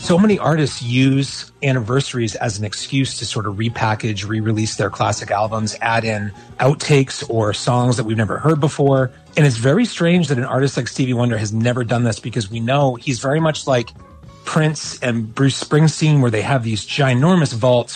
so many artists use anniversaries as an excuse to sort of repackage, re-release their classic albums, add in outtakes or songs that we've never heard before. And it's very strange that an artist like Stevie Wonder has never done this, because we know he's very much like Prince and Bruce Springsteen, where they have these ginormous vaults